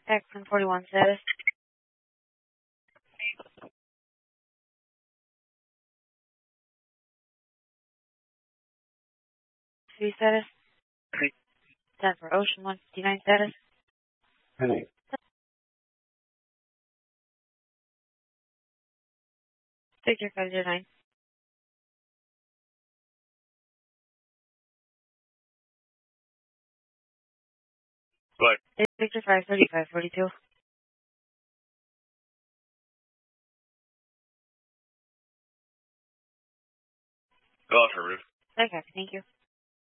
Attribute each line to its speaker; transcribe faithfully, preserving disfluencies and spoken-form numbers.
Speaker 1: X one forty-one status. Three status. ten for Ocean one fifty-nine status.
Speaker 2: Penny.
Speaker 1: Victor five zero nine.
Speaker 2: What?
Speaker 1: Victor five thirty-five forty-two.
Speaker 2: Go off her roof.
Speaker 1: Okay, thank you.